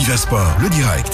Déjà Sport, le direct.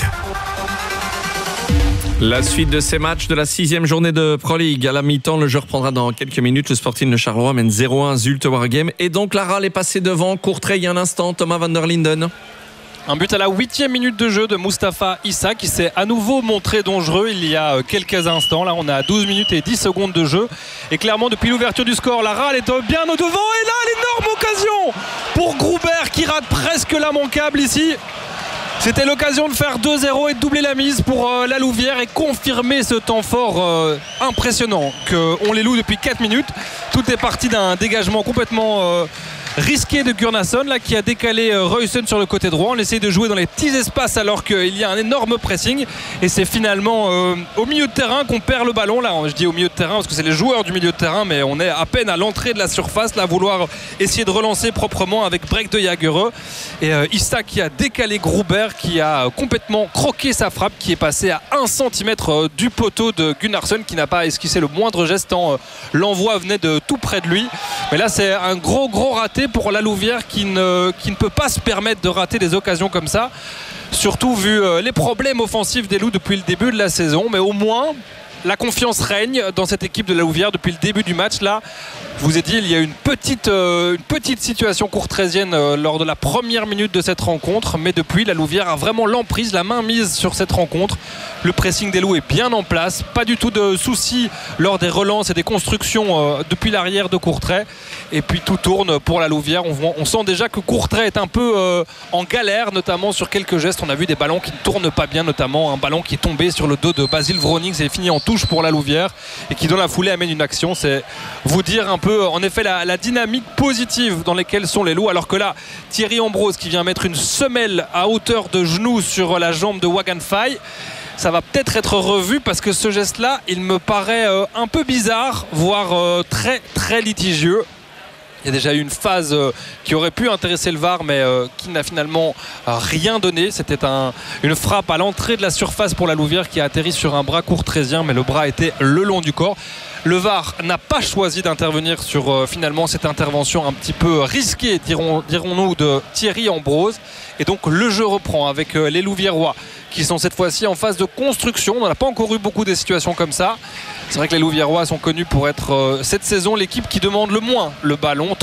La suite de ces matchs de la 6e journée de Pro League. À la mi-temps, le jeu reprendra dans quelques minutes. Le Sporting de Charleroi mène 0-1 Zulte Waregem. Et donc, Laral est passé devant Courtrai il y a un instant. Thomas van der Linden. Un but à la 8e minute de jeu de Mustapha Issa qui s'est à nouveau montré dangereux il y a quelques instants. Là, on est à 12 minutes et 10 secondes de jeu. Et clairement, depuis l'ouverture du score, Laral est bien au devant. Et là, l'énorme occasion pour Gruber qui rate presque l'immanquable ici. C'était l'occasion de faire 2-0 et de doubler la mise pour la Louvière et confirmer ce temps fort impressionnant qu'ont les Loups depuis 4 minutes. Tout est parti d'un dégagement complètement risqué de Gurnason là, qui a décalé Ruysen sur le côté droit. On essaye de jouer dans les petits espaces alors qu'il y a un énorme pressing et c'est finalement au milieu de terrain qu'on perd le ballon. Là, je dis au milieu de terrain parce que c'est les joueurs du milieu de terrain, mais on est à peine à l'entrée de la surface là, à vouloir essayer de relancer proprement avec break de Jagereux et Issa qui a décalé Gruber qui a complètement croqué sa frappe qui est passée à 1 cm du poteau de Gunnarsson qui n'a pas esquissé le moindre geste tant l'envoi venait de tout près de lui. Mais là c'est un gros raté pour la Louvière qui ne peut pas se permettre de rater des occasions comme ça, surtout vu les problèmes offensifs des Loups depuis le début de la saison. Mais au moins la confiance règne dans cette équipe de la Louvière depuis le début du match. Là, je vous ai dit, il y a une petite situation courtraisienne lors de la première minute de cette rencontre, mais depuis, la Louvière a vraiment l'emprise, la main mise sur cette rencontre. Le pressing des Loups est bien en place, pas du tout de soucis lors des relances et des constructions depuis l'arrière de Courtrai. Et puis tout tourne pour la Louvière. On sent déjà que Courtrai est un peu en galère, notamment sur quelques gestes. On a vu des ballons qui ne tournent pas bien, notamment un ballon qui est tombé sur le dos de Basile Vroning, c'est fini en touche pour la Louvière et qui dans la foulée amène une action. C'est vous dire un peu en effet la dynamique positive dans laquelle sont les Loups, alors que là Thierry Ambrose qui vient mettre une semelle à hauteur de genou sur la jambe de Wagan Faye, ça va peut-être être revu parce que ce geste là il me paraît un peu bizarre, voire très litigieux. Il y a déjà eu une phase qui aurait pu intéresser le VAR mais qui n'a finalement rien donné. C'était une frappe à l'entrée de la surface pour la Louvière qui a atterri sur un bras courtraisien, mais le bras était le long du corps. Le VAR n'a pas choisi d'intervenir sur finalement cette intervention un petit peu risquée, dirons-nous, de Thierry Ambrose. Et donc le jeu reprend avec les Louviérois qui sont cette fois-ci en phase de construction. On n'a pas encore eu beaucoup de situations comme ça. C'est vrai que les Louviérois sont connus pour être cette saison l'équipe qui demande le moins le ballon.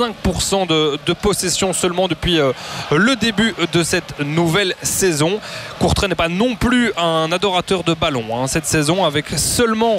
35% de possession seulement depuis le début de cette nouvelle saison. Courtrai n'est pas non plus un adorateur de ballon cette saison, avec seulement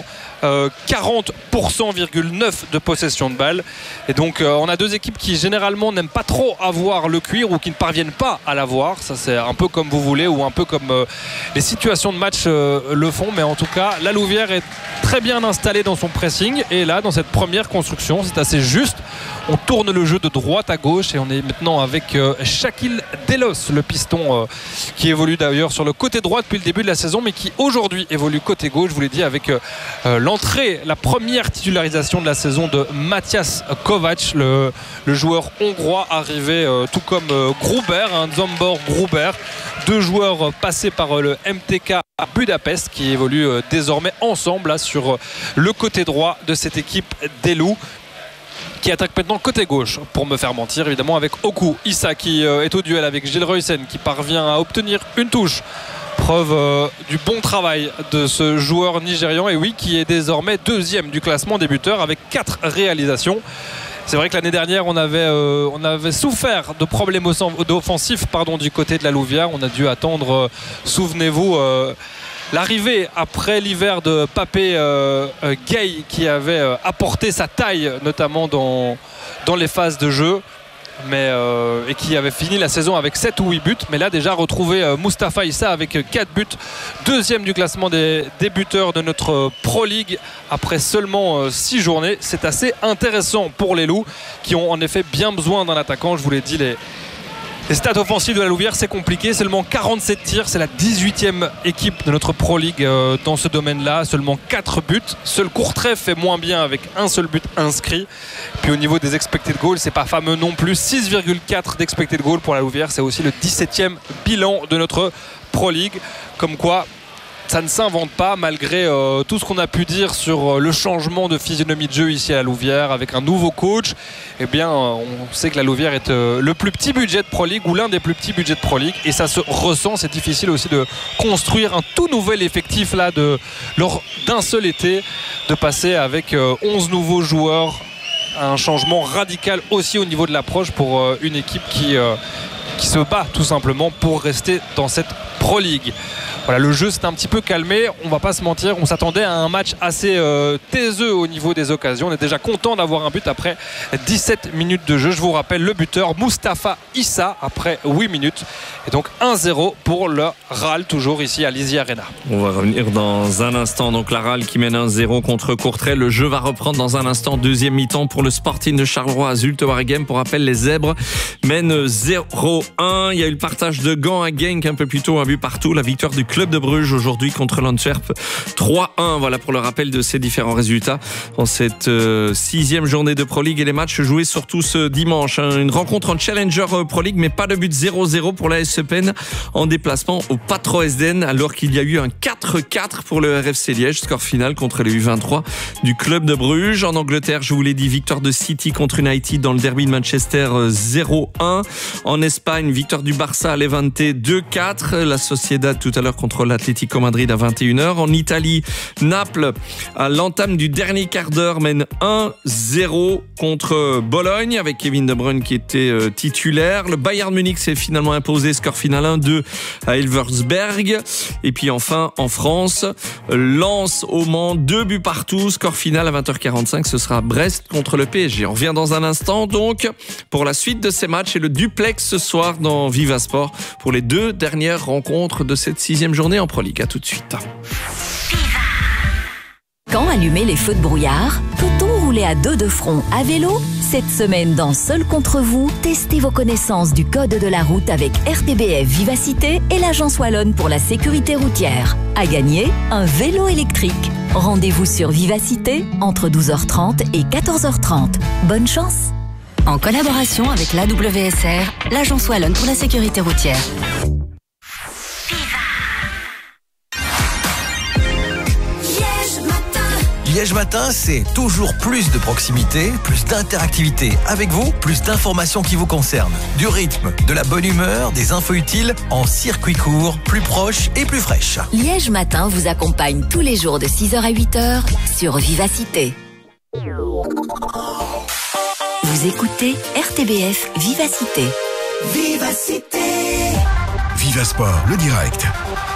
40,9% de possession de balle. Et donc on a deux équipes qui généralement n'aiment pas trop avoir le cuir ou qui ne parviennent pas à l'avoir. Ça c'est un peu comme vous voulez ou un peu comme les situations de match le font. Mais en tout cas la Louvière est très bien installée dans son pressing et là dans cette première construction c'est assez juste. On tourne le jeu de droite à gauche et on est maintenant avec Shaquille Delos, le piston qui évolue d'ailleurs sur le côté droit depuis le début de la saison mais qui aujourd'hui évolue côté gauche. Je vous l'ai dit, avec la première titularisation de la saison de Matthias Kovac, le joueur hongrois arrivé tout comme Gruber, Zsombor Gruber, deux joueurs passés par le MTK à Budapest qui évoluent désormais ensemble là, sur le côté droit de cette équipe des Loups, qui attaque maintenant côté gauche pour me faire mentir évidemment, avec Oku Issa qui est au duel avec Gilles Ruysen qui parvient à obtenir une touche. Preuve du bon travail de ce joueur nigérian, et oui, qui est désormais deuxième du classement des buteurs avec 4 réalisations. C'est vrai que l'année dernière on avait souffert de problèmes offensifs du côté de la Louvière. On a dû attendre, souvenez-vous, l'arrivée après l'hiver de Papé Gay qui avait apporté sa taille notamment dans les phases de jeu, et qui avait fini la saison avec 7 ou 8 buts. Mais là déjà retrouver Mustapha Issa avec 4 buts, deuxième du classement des buteurs de notre Pro League après seulement 6 journées. C'est assez intéressant pour les Loups qui ont en effet bien besoin d'un attaquant. Je vous l'ai dit, les stats offensives de la Louvière, c'est compliqué. Seulement 47 tirs, c'est la 18e équipe de notre Pro League dans ce domaine-là. Seulement 4 buts. Seul Courtrai fait moins bien avec un seul but inscrit. Puis au niveau des expected goals, c'est pas fameux non plus. 6,4 d'expected goals pour la Louvière. C'est aussi le 17e bilan de notre Pro League. Comme quoi, ça ne s'invente pas malgré tout ce qu'on a pu dire sur le changement de physionomie de jeu ici à la Louvière avec un nouveau coach. Eh bien, on sait que la Louvière est le plus petit budget de Pro League ou l'un des plus petits budgets de Pro League et ça se ressent. C'est difficile aussi de construire un tout nouvel effectif là lors d'un seul été, de passer avec 11 nouveaux joueurs, un changement radical aussi au niveau de l'approche pour une équipe qui se bat tout simplement pour rester dans cette Pro League. Voilà, le jeu s'est un petit peu calmé, on va pas se mentir, on s'attendait à un match assez taiseux au niveau des occasions. On est déjà content d'avoir un but après 17 minutes de jeu. Je vous rappelle le buteur Mustapha Issa après 8 minutes. Et donc 1-0 pour le RAL, toujours ici à l'Easy Arena. On va revenir dans un instant. Donc la RAL qui mène 1-0 contre Courtrai. Le jeu va reprendre dans un instant. Deuxième mi-temps pour le Sporting de Charleroi à Zulte Waregem. Pour rappel, les Zèbres mènent 0-1. Il y a eu le partage de Gand à Genk un peu plus tôt, un but partout. La victoire du Club de Bruges aujourd'hui contre l'Antwerp 3-1. Voilà pour le rappel de ces différents résultats en cette 6e journée de Pro League et les matchs joués surtout ce dimanche. Une rencontre en Challenger Pro League mais pas de but. 0-0 pour la AS Eupen en déplacement au Patro Esden alors qu'il y a eu un 4-4 pour le RFC Liège. Score final contre les U23 du Club de Bruges. En Angleterre, je vous l'ai dit, victoire de City contre United dans le derby de Manchester 0-1. En Espagne, victoire du Barça à Levante 2-4. La Sociedad tout à l'heure contre l'Atlético Madrid à 21h. En Italie, Naples à l'entame du dernier quart d'heure mène 1-0 contre Bologne avec Kevin De Bruyne qui était titulaire. Le Bayern Munich s'est finalement imposé, score final 1-2 à Elversberg. Et puis enfin en France, Lens au Mans, 2 buts partout, score final à 20h45, ce sera Brest contre le PSG. On revient dans un instant donc pour la suite de ces matchs et le duplex ce soir dans Viva Sport pour les 2 dernières rencontres de cette 6e journée en Pro League. À tout de suite. Quand allumer les feux de brouillard? Peut-on rouler à 2 de front à vélo? Cette semaine dans Seul contre vous, testez vos connaissances du code de la route avec RTBF Vivacité et l'Agence Wallonne pour la sécurité routière. À gagner, un vélo électrique. Rendez-vous sur Vivacité entre 12h30 et 14h30. Bonne chance! En collaboration avec l'AWSR, l'Agence Wallonne pour la sécurité routière. Liège Matin, c'est toujours plus de proximité, plus d'interactivité avec vous, plus d'informations qui vous concernent. Du rythme, de la bonne humeur, des infos utiles en circuit court, plus proche et plus fraîche. Liège Matin vous accompagne tous les jours de 6h à 8h sur Vivacité. Vous écoutez RTBF Vivacité. Vivacité. Viva Sport, le direct.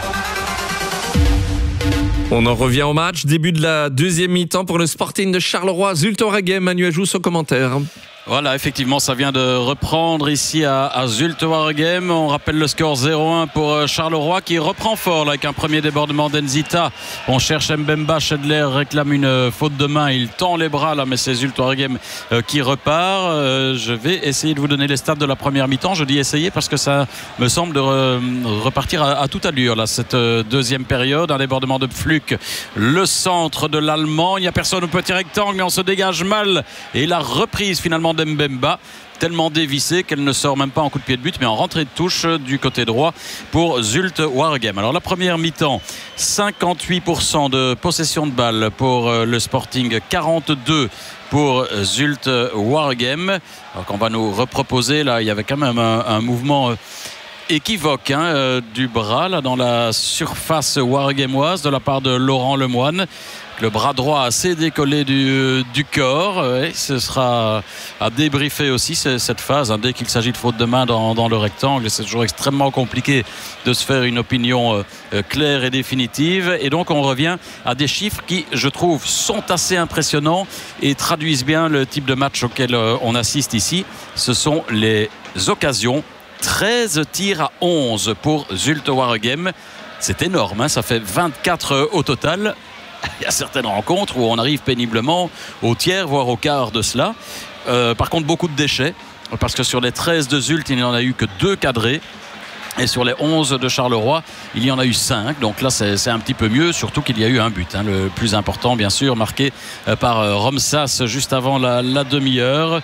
On en revient au match. Début de la deuxième mi-temps pour le Sporting de Charleroi. Zulte Waregem, Manu Ajou, son commentaire. Voilà, effectivement, ça vient de reprendre ici à Zulte Waregem. On rappelle le score 0-1 pour Charleroi qui reprend fort là, avec un premier débordement d'Enzita. On cherche Mbemba, Schedler réclame une faute de main. Il tend les bras là, mais c'est Zulte Waregem qui repart. Je vais essayer de vous donner les stats de la première mi-temps. Je dis essayer parce que ça me semble de repartir à toute allure là, cette deuxième période. Un débordement de Pflück, le centre de l'Allemand. Il n'y a personne au petit rectangle, mais on se dégage mal. Et la reprise finalement d'Mbemba, tellement dévissée qu'elle ne sort même pas en coup de pied de but mais en rentrée de touche du côté droit pour Zulte Waregem. Alors la première mi-temps, 58% de possession de balle pour le Sporting, 42 pour Zulte Waregem. Alors qu'on va nous reproposer là, il y avait quand même un mouvement équivoque du bras là, dans la surface waregemoise de la part de Laurent Lemoine. Le bras droit assez décollé du corps. Et ce sera à débriefer aussi cette phase. Dès qu'il s'agit de faute de main dans le rectangle, c'est toujours extrêmement compliqué de se faire une opinion claire et définitive. Et donc on revient à des chiffres qui, je trouve, sont assez impressionnants et traduisent bien le type de match auquel on assiste ici. Ce sont les occasions. 13 tirs à 11 pour Zulte Waregem. C'est énorme, ça fait 24 au total. Il y a certaines rencontres où on arrive péniblement au tiers, voire au quart de cela. Par contre, beaucoup de déchets, parce que sur les 13 de Zulte, il n'y en a eu que 2 cadrés. Et sur les 11 de Charleroi, il y en a eu 5. Donc là, c'est un petit peu mieux, surtout qu'il y a eu un but. Le plus important, bien sûr, marqué par Romsas juste avant la demi-heure.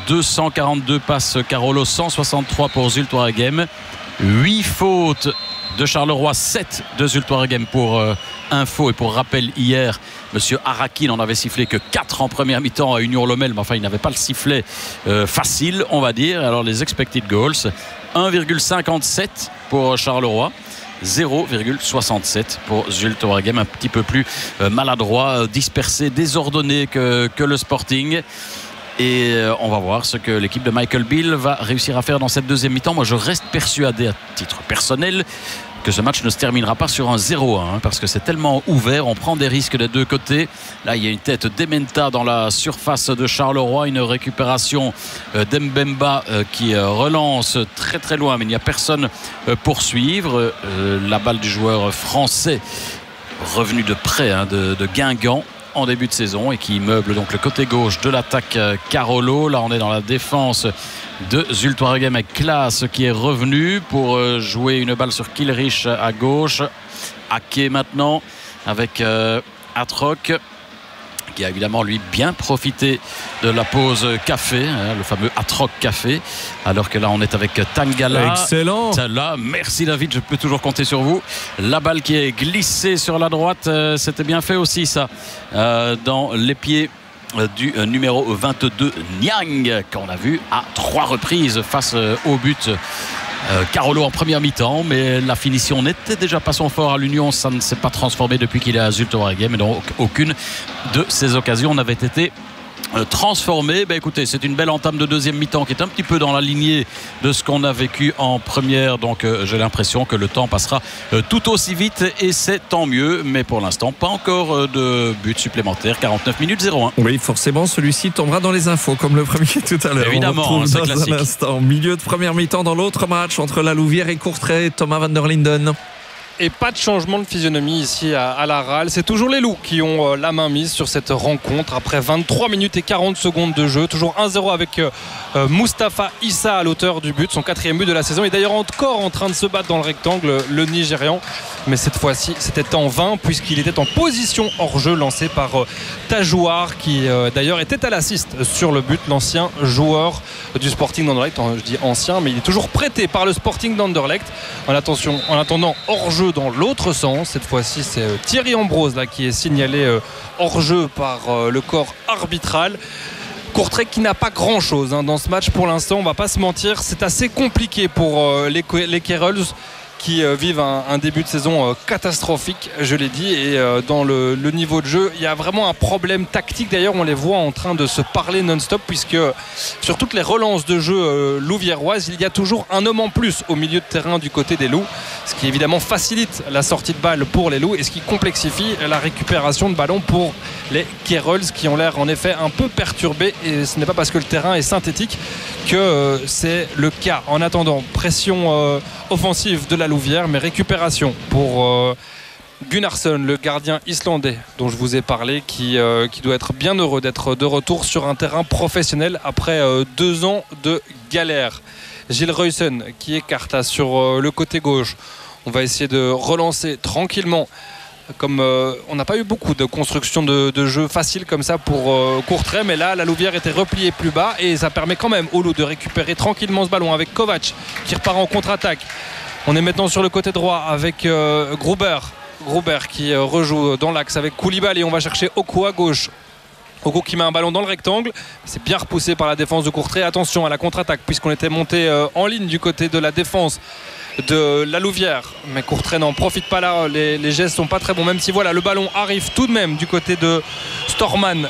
242 passes Carolo, 163 pour Zulte Waregem. 8 fautes de Charleroi, 7 de Zulte Waregem. Pour info et pour rappel, hier Monsieur Araki n'en avait sifflé que 4 en première mi-temps à Union Lommel, mais enfin il n'avait pas le sifflet facile, on va dire. Alors les expected goals, 1,57 pour Charleroi, 0,67 pour Zulte Waregem, un petit peu plus maladroit, dispersé, désordonné que le Sporting. Et on va voir ce que l'équipe de Michael Beale va réussir à faire dans cette deuxième mi-temps. Moi je reste persuadé à titre personnel que ce match ne se terminera pas sur un 0-1 parce que c'est tellement ouvert, on prend des risques des deux côtés. Là il y a une tête d'Ementa dans la surface de Charleroi, une récupération d'Mbemba qui relance très très loin, mais il n'y a personne pour suivre. La balle du joueur français revenu de près de Guingamp en début de saison et qui meuble donc le côté gauche de l'attaque Carolo. Là on est dans la défense de Zulte Waregem avec Klaas qui est revenu pour jouer une balle sur Kilrich à gauche. Ake maintenant avec Atroc qui a évidemment lui bien profité de la pause café, le fameux Atroc café, alors que là on est avec Tangala. Excellent. Là, merci David, je peux toujours compter sur vous. La balle qui est glissée sur la droite, c'était bien fait aussi ça, dans les pieds du numéro 22 Niang, qu'on a vu à 3 reprises face au but. Carolo en première mi-temps, mais la finition n'était déjà pas son fort à l'Union. Ça ne s'est pas transformé depuis qu'il est à Zulte Waregem, et donc aucune de ces occasions n'avait été transformé. Écoutez, c'est une belle entame de deuxième mi-temps qui est un petit peu dans la lignée de ce qu'on a vécu en première, donc j'ai l'impression que le temps passera tout aussi vite et c'est tant mieux, mais pour l'instant pas encore de but supplémentaire. 49 minutes 0-1. Oui, forcément celui-ci tombera dans les infos comme le premier tout à l'heure. Évidemment, c'est classique. Un instant, milieu de première mi-temps dans l'autre match entre la Louvière et Courtrai. Thomas van der Linden. Et pas de changement de physionomie ici à la RAL. C'est toujours les Loups qui ont la main mise sur cette rencontre après 23 minutes et 40 secondes de jeu. Toujours 1-0 avec Mustapha Issa à l'auteur du but, son 4e but de la saison. Il est d'ailleurs encore en train de se battre dans le rectangle, le Nigérian. Mais cette fois-ci, c'était en vain puisqu'il était en position hors-jeu lancé par Tajouar qui d'ailleurs était à l'assist sur le but, l'ancien joueur du Sporting d'Anderlecht. Je dis ancien, mais il est toujours prêté par le Sporting d'Anderlecht. En attendant hors-jeu dans l'autre sens. Cette fois-ci c'est Thierry Ambrose là, qui est signalé hors-jeu par le corps arbitral. Courtrai qui n'a pas grand chose dans ce match pour l'instant, on va pas se mentir, c'est assez compliqué pour les Kerels qui vivent un début de saison catastrophique, je l'ai dit, et dans le niveau de jeu il y a vraiment un problème tactique. D'ailleurs on les voit en train de se parler non-stop puisque sur toutes les relances de jeu louviéroises il y a toujours un homme en plus au milieu de terrain du côté des Loups, ce qui évidemment facilite la sortie de balle pour les Loups et ce qui complexifie la récupération de ballon pour les Kerels qui ont l'air en effet un peu perturbés, et ce n'est pas parce que le terrain est synthétique que c'est le cas. En attendant, pression offensive de la Louvière, mais récupération pour Gunnarsson, le gardien islandais dont je vous ai parlé, qui doit être bien heureux d'être de retour sur un terrain professionnel après 2 ans de galère. Gilles Ruyssen qui écarte sur le côté gauche. On va essayer de relancer tranquillement. Comme on n'a pas eu beaucoup de construction de jeu facile comme ça pour Courtrai, mais là la Louvière était repliée plus bas et ça permet quand même aux Loups de récupérer tranquillement ce ballon avec Kovac qui repart en contre-attaque. On est maintenant sur le côté droit avec Gruber qui rejoue dans l'axe avec Koulibaly, et on va chercher Oko à gauche. Oko qui met un ballon dans le rectangle, c'est bien repoussé par la défense de Courtrai. Attention à la contre-attaque puisqu'on était monté en ligne du côté de la défense de la Louvière, mais Courtrai n'en profite pas là, les gestes sont pas très bons, même si voilà le ballon arrive tout de même du côté de Storman,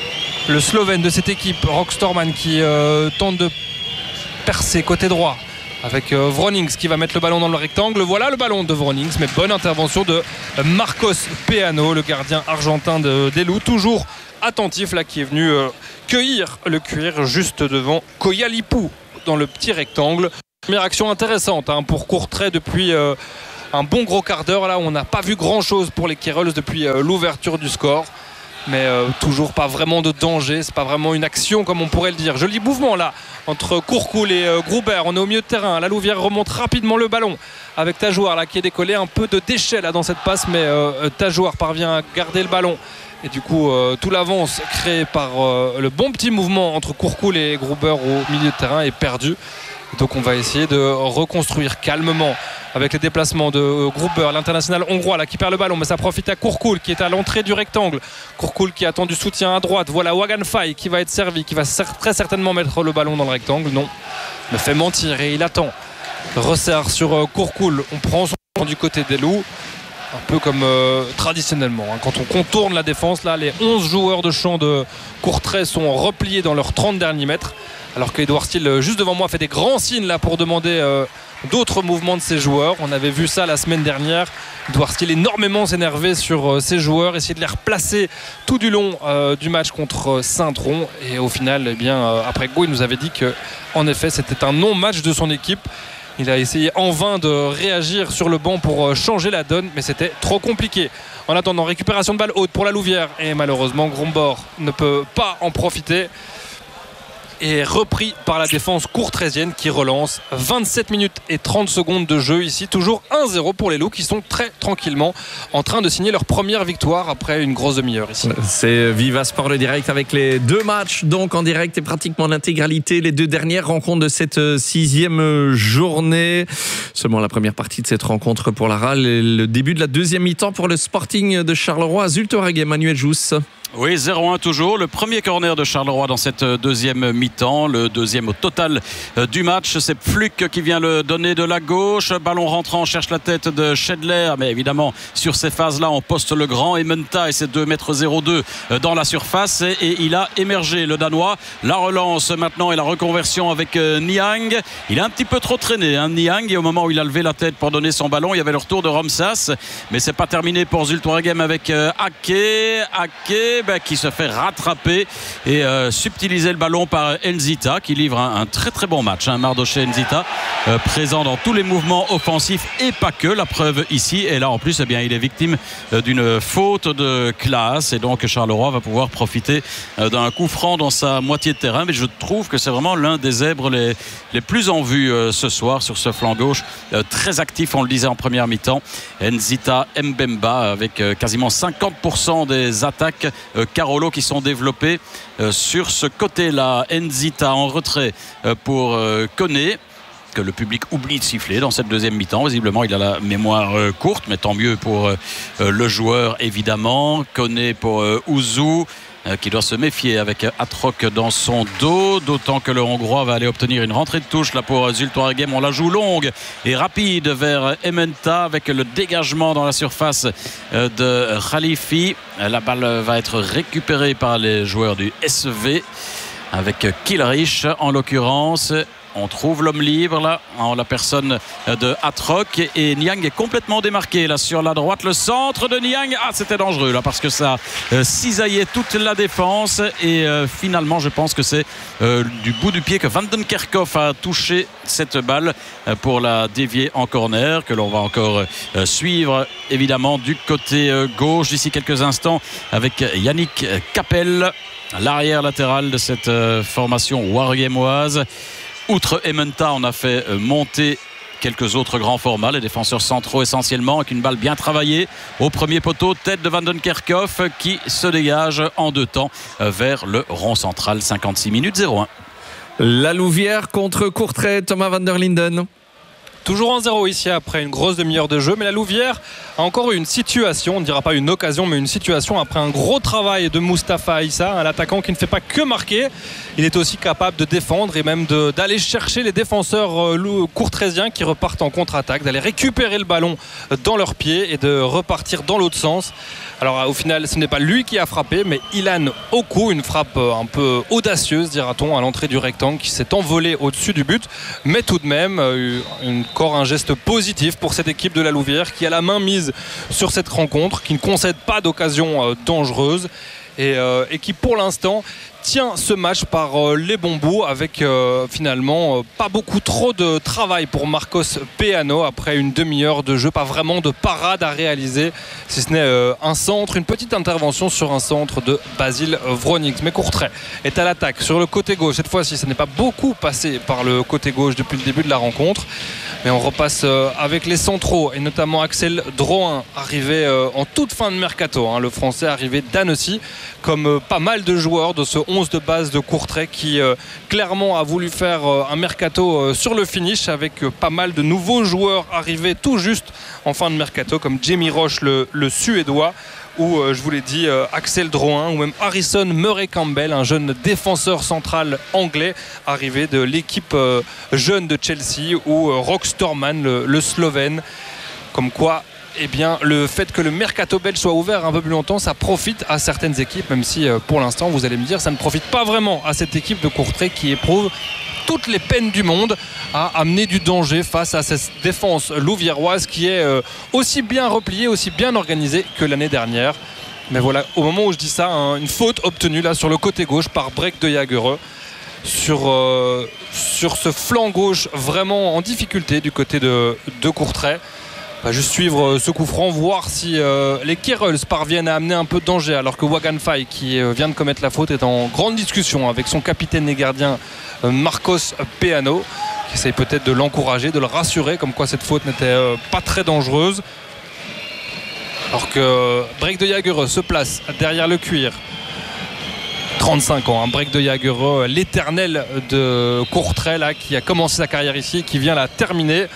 le Slovène de cette équipe, Rok Storman qui tente de percer côté droit avec Vronings qui va mettre le ballon dans le rectangle. Voilà le ballon de Vronings, mais bonne intervention de Marcos Peano, le gardien argentin des Loups, toujours attentif là, qui est venu cueillir le cuir juste devant Koyalipou dans le petit rectangle. Première action intéressante pour Courtrai depuis un bon gros quart d'heure. Là on n'a pas vu grand chose pour les Kerels depuis l'ouverture du score, mais toujours pas vraiment de danger, c'est pas vraiment une action comme on pourrait le dire. Joli mouvement là entre Kourkoul et Gruber, on est au milieu de terrain. La Louvière remonte rapidement le ballon avec Tajouar là qui est décollé, un peu de déchet là dans cette passe, mais Tajouar parvient à garder le ballon. Et du coup, tout l'avance créée par le bon petit mouvement entre Kourkoul et Gruber au milieu de terrain est perdu. Donc on va essayer de reconstruire calmement avec les déplacements de Gruber, l'international hongrois là, qui perd le ballon, mais ça profite à Kurkul qui est à l'entrée du rectangle. Kurkul qui attend du soutien à droite. Voilà Waganfai qui va être servi, qui va très certainement mettre le ballon dans le rectangle. Non, me fait mentir et il attend. Resserre sur Kurkul. On prend son temps du côté des Loups. Un peu comme traditionnellement, hein. Quand on contourne la défense, là, les 11 joueurs de champ de Courtrai sont repliés dans leurs 30 derniers mètres. Alors qu'Edouard Steele, juste devant moi, fait des grands signes là pour demander d'autres mouvements de ses joueurs. On avait vu ça la semaine dernière. Edouard Steele énormément s'énerver sur ses joueurs, essayer de les replacer tout du long du match contre Saint-Tron. Et au final, eh bien, après Go, il nous avait dit qu'en effet, c'était un non-match de son équipe. Il a essayé en vain de réagir sur le banc pour changer la donne, mais c'était trop compliqué. En attendant, récupération de balle haute pour la Louvière. Et malheureusement, Grombor ne peut pas en profiter. Et repris par la défense courtraisienne qui relance. 27 minutes et 30 secondes de jeu ici. Toujours 1-0 pour les Loups qui sont très tranquillement en train de signer leur première victoire après une grosse demi-heure ici. C'est Viva Sport le direct avec les 2 matchs donc en direct et pratiquement l'intégralité. Les 2 dernières rencontres de cette 6e journée. Seulement la première partie de cette rencontre pour la RAL et le début de la deuxième mi-temps pour le Sporting de Charleroi à Zulte-Waregem. Manuel Jousse. Oui, 0-1 toujours. Le premier corner de Charleroi dans cette deuxième mi-temps. Le deuxième au total du match. C'est Fluck qui vient le donner de la gauche. Ballon rentrant, cherche la tête de Schedler. Mais évidemment, sur ces phases-là, on poste le grand Ementa et ses 2,02 m dans la surface. Et il a émergé, le Danois. La relance maintenant et la reconversion avec Niang. Il a un petit peu trop traîné, hein, Niang. Et au moment où il a levé la tête pour donner son ballon, il y avait le retour de Romsas. Mais c'est pas terminé pour Zulte-Waregem avec Ake. Qui se fait rattraper et subtiliser le ballon par Enzita qui livre un très très bon match, hein, Mardoché Enzita présent dans tous les mouvements offensifs et pas que, la preuve ici. Et là en plus, eh bien, il est victime d'une faute de classe et donc Charleroi va pouvoir profiter d'un coup franc dans sa moitié de terrain. Mais je trouve que c'est vraiment l'un des zèbres les plus en vue ce soir sur ce flanc gauche, très actif, on le disait en première mi-temps. Enzita Mbemba avec quasiment 50% des attaques Carolo qui sont développés sur ce côté-là. Enzita en retrait pour Koné, que le public oublie de siffler dans cette deuxième mi-temps. Visiblement, il a la mémoire courte, mais tant mieux pour le joueur, évidemment. Koné pour Ouzou, qui doit se méfier avec Atroc dans son dos, d'autant que le Hongrois va aller obtenir une rentrée de touche là pour Zulte-Waregem. On la joue longue et rapide vers Ementa avec le dégagement dans la surface de Khalifi. La balle va être récupérée par les joueurs du SV avec Kilrich en l'occurrence. On trouve l'homme libre là en la personne de Atroc et Niang est complètement démarqué là sur la droite. Le centre de Niang, c'était dangereux là parce que ça cisaillait toute la défense et finalement je pense que c'est du bout du pied que Van den Kerkhoff a touché cette balle pour la dévier en corner, que l'on va encore suivre évidemment du côté gauche d'ici quelques instants avec Yannick Capel, l'arrière latéral de cette formation waregemoise. Outre Ementa, on a fait monter quelques autres grands formats, les défenseurs centraux essentiellement, avec une balle bien travaillée au premier poteau, tête de Van den Kerkhoff qui se dégage en 2 temps vers le rond central. 56 minutes 0-1. La Louvière contre Courtrai, Thomas van der Linden. Toujours 1-0 ici après une grosse demi-heure de jeu, mais la Louvière a encore eu une situation, on ne dira pas une occasion, mais une situation après un gros travail de Mustapha Issa, un attaquant qui ne fait pas que marquer. Il est aussi capable de défendre et même d'aller chercher les défenseurs courtraisiens qui repartent en contre-attaque, d'aller récupérer le ballon dans leurs pieds et de repartir dans l'autre sens. Alors au final, ce n'est pas lui qui a frappé, mais Ilan Oku, une frappe un peu audacieuse, dira-t-on, à l'entrée du rectangle qui s'est envolée au-dessus du but, mais tout de même encore un geste positif pour cette équipe de la Louvière qui a la main mise sur cette rencontre, qui ne concède pas d'occasion dangereuse et qui pour l'instant tient ce match par les bons bouts avec finalement pas beaucoup trop de travail pour Marcos Peano après une demi-heure de jeu, pas vraiment de parade à réaliser si ce n'est un centre, une petite intervention sur un centre de Basile Vronix. Mais Courtrai est à l'attaque sur le côté gauche. Cette fois-ci, ça n'est pas beaucoup passé par le côté gauche depuis le début de la rencontre, mais on repasse avec les centraux et notamment Axel Drouin arrivé en toute fin de mercato, hein, le français arrivé d'Annecy, comme pas mal de joueurs de ce 11 de base de Courtrai qui clairement a voulu faire un mercato sur le finish avec pas mal de nouveaux joueurs arrivés tout juste en fin de mercato comme Jamie Roche le Suédois ou je vous l'ai dit Axel Drouin ou même Harrison Murray-Campbell, un jeune défenseur central anglais arrivé de l'équipe jeune de Chelsea, ou Rok Storman le Slovène. Comme quoi, eh bien, le fait que le mercato belge soit ouvert un peu plus longtemps, ça profite à certaines équipes, même si pour l'instant, vous allez me dire, ça ne profite pas vraiment à cette équipe de Courtrai qui éprouve toutes les peines du monde à amener du danger face à cette défense louviéroise qui est aussi bien repliée, aussi bien organisée que l'année dernière. Mais voilà, au moment où je dis ça, une faute obtenue là sur le côté gauche par Break de Jagereux sur ce flanc gauche vraiment en difficulté du côté de Courtrai. On va juste suivre ce coup franc, voir si les Kerels parviennent à amener un peu de danger, alors que Wagan Fai, qui vient de commettre la faute, est en grande discussion avec son capitaine et gardien Marcos Peano, qui essaye peut-être de l'encourager, de le rassurer, comme quoi cette faute n'était pas très dangereuse. Alors que Break de Jagereux se place derrière le cuir. 35 ans, un Break de Jagereux, l'éternel de Courtrai là, qui a commencé sa carrière ici et qui vient la terminer.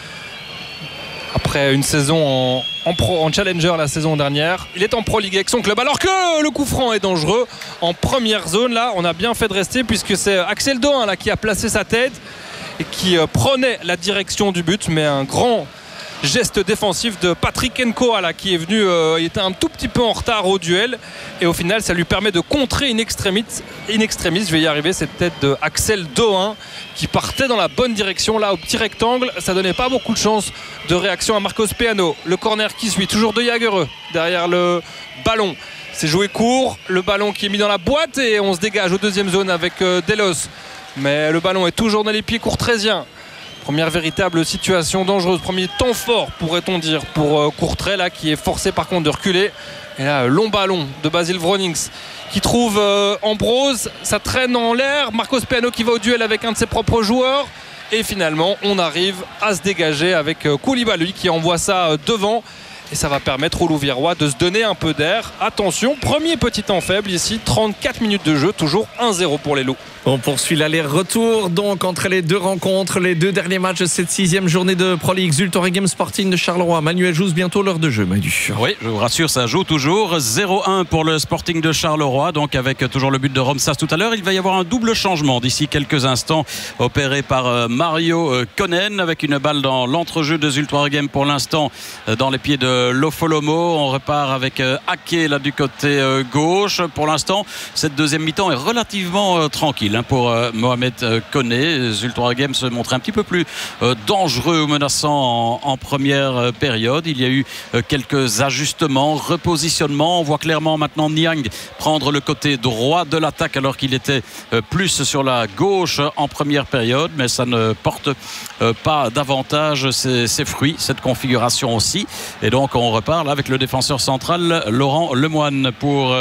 Après une saison en Challenger la saison dernière, il est en Pro League avec son club, alors que le coup franc est dangereux en première zone. Là, on a bien fait de rester puisque c'est Axel Drouin là qui a placé sa tête et qui prenait la direction du but, mais un grand geste défensif de Patrick Enkoa là, qui est venu, il était un tout petit peu en retard au duel et au final ça lui permet de contrer in extremis, je vais y arriver, cette tête de Axel Drouin qui partait dans la bonne direction là au petit rectangle. Ça donnait pas beaucoup de chance de réaction à Marcos Peano. Le corner qui suit, toujours de Jagereux derrière le ballon, c'est joué court, le ballon qui est mis dans la boîte et on se dégage aux deuxième zone avec Delos, mais le ballon est toujours dans les pieds courtraisiens. Première véritable situation dangereuse, premier temps fort pourrait-on dire pour Courtrai là, qui est forcé par contre de reculer. Et là, long ballon de Basil Vronings qui trouve Ambrose, ça traîne en l'air, Marcos Peano qui va au duel avec un de ses propres joueurs et finalement on arrive à se dégager avec Koulibaly qui envoie ça devant et ça va permettre aux Louviérois de se donner un peu d'air. Attention, premier petit temps faible ici, 34 minutes de jeu, toujours 1-0 pour les Loups. On poursuit l'aller-retour donc entre les deux rencontres, les deux derniers matchs de cette 6e journée de Pro League. Zulte Waregem Sporting de Charleroi. Manuel Jousse, bientôt l'heure de jeu, Manu. Oui, je vous rassure, ça joue toujours. 0-1 pour le Sporting de Charleroi, donc avec toujours le but de Romsas tout à l'heure. Il va y avoir un double changement d'ici quelques instants, opéré par Mario Konen, avec une balle dans l'entrejeu de Zulte Waregem pour l'instant dans les pieds de Lofolomo. On repart avec Ake là du côté gauche. Pour l'instant, cette deuxième mi-temps est relativement tranquille pour Mohamed Koné. Zulte Waregem se montrait un petit peu plus dangereux ou menaçant en première période. Il y a eu quelques ajustements, repositionnements. On voit clairement maintenant Niang prendre le côté droit de l'attaque alors qu'il était plus sur la gauche en première période, mais ça ne porte pas davantage ses fruits, cette configuration aussi. Et donc on repart là avec le défenseur central Laurent Lemoine pour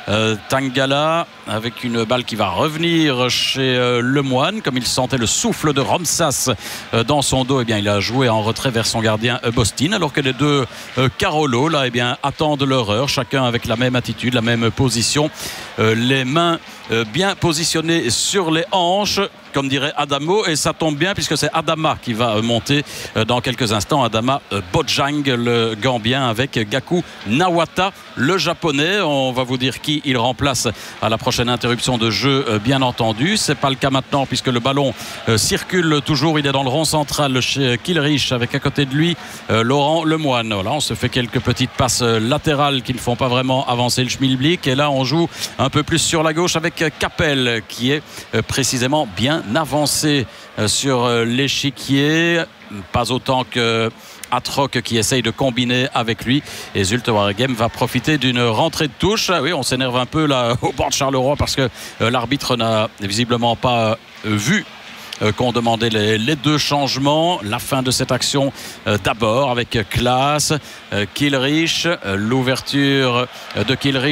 Tangala, avec une balle qui va revenir chez Lemoine. Comme il sentait le souffle de Romsas dans son dos, eh bien, il a joué en retrait vers son gardien Bostin, alors que les deux Carolo là, eh bien, attendent leur heure, chacun avec la même attitude, la même position, les mains bien positionnées sur les hanches, comme dirait Adamo, et ça tombe bien puisque c'est Adama qui va monter dans quelques instants. Adama Bojang, le Gambien, avec Gaku Nawata, le Japonais. On va vous dire qui il remplace à la prochaine interruption de jeu, bien entendu. C'est pas le cas maintenant puisque le ballon circule toujours. Il est dans le rond central chez Kilrich, avec à côté de lui Laurent Lemoine. Voilà, on se fait quelques petites passes latérales qui ne font pas vraiment avancer le Schmilblick, et là on joue un peu plus sur la gauche avec Capel qui est précisément bien avancé sur l'échiquier, pas autant que Atroc qui essaye de combiner avec lui, et Zulte Waregem va profiter d'une rentrée de touche. Oui, on s'énerve un peu là au bord de Charleroi parce que l'arbitre n'a visiblement pas vu qu'on demandait les deux changements. La fin de cette action d'abord avec classe. Kilrich, l'ouverture de Kilrich